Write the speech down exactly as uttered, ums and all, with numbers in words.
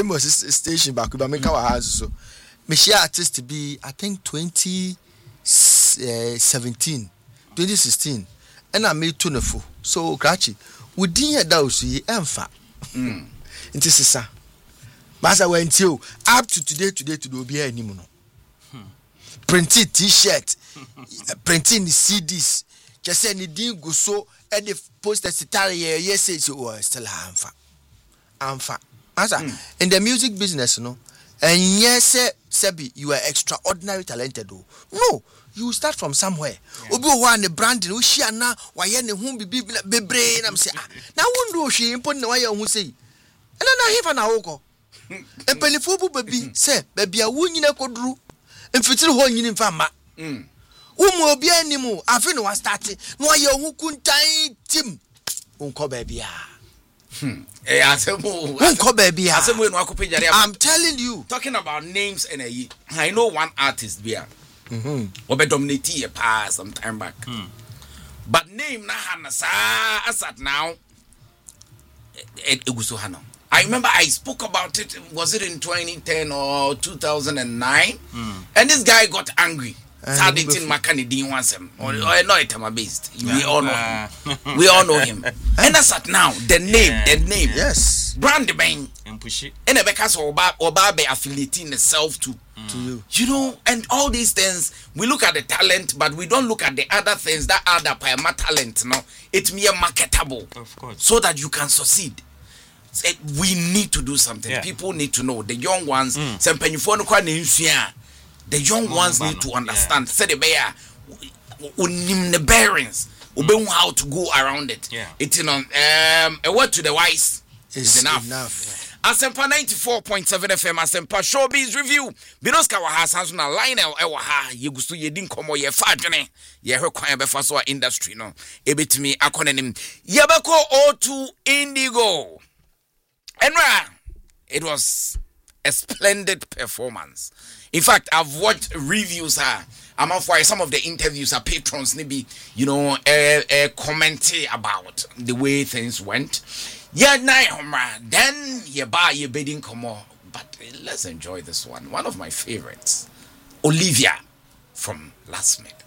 famous station back but make our house so me share artist to be I think twenty seventeen twenty sixteen and I made tuneful so cratchy we didn't that was emfa mm it is sir Master went you up to today today to do be any mono printing t-shirt printing C Ds just say ni din go so and the poster sitare yes say oh still amfa amfa Master in the music business no and yes Sebi you are extraordinary talented though no you start from somewhere obi o wa ne branding o hia na wa ye ne hu bibi bebre na me say ah na wondu o hwe impo ne wa ye hu sei na na hefa na wo ko empelifo bu baby say baby a wonyina koduru mfitiri ho nyini mfa ma mm umu obi animu afi no wa start no wa ye hu kuntan tim unko baby a hmm eh asemu unko baby a asemu no akopejare I'm telling you talking about names and a I know one artist there mhm obe dominate pa some time back mm. But name na hanasa asat now it eguso hano I remember I spoke about it was it in twenty ten or two thousand nine mm. And this guy got angry started in Makani didn't want him or no it am based we all know him. We all know him and that's at now the name yeah. The name yes brand bang and push it and because oba oba be affiliating itself to mm. to you you know and all these things we look at the talent but we don't look at the other things that are the prime talent no it mere marketable of course so that you can succeed. We need to do something. Yeah. People need to know. The young ones, mm. the young mm. ones need to understand. Say the bear, unim the bearings, ube how to go around it. Yeah. It's you know, um, a word to the wise is, is enough. enough. Yeah. Asempa ninety-four point seven F M, Asempa Showbiz Review. Binoska waha sansuna Lionel ewa ha yegustu yedin komo ye fadwene ye hwekwan be fa so industry no. Ebetimi akonenim. Yebeko O two Indigo. And it was a splendid performance. In fact, I've watched reviews. Uh, I'm for some of the interviews. Our patrons maybe you know uh, uh, commenting about the way things went. Yeah, nah, then you buy your bidding come on. But let's enjoy this one. One of my favorites, Olivia from Last Minute.